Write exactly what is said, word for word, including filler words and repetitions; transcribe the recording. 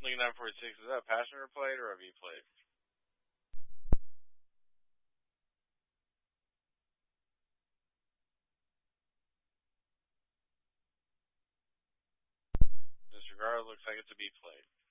Lincoln nine forty-six, is that a passenger plate or a V plate? Disregard, looks like it's a B plate.